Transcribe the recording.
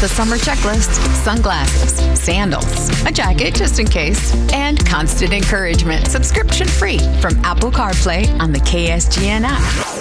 with a summer checklist, sunglasses, sandals, a jacket just in case, and constant encouragement, subscription free from Apple CarPlay on the KSGN app.